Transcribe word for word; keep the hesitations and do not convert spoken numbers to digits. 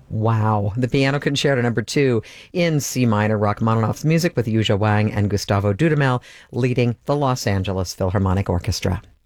Wow. The Piano Concerto number two in C minor, Rachmaninoff's music with Yuja Wang and Gustavo Dudamel leading the Los Angeles Philharmonic Orchestra.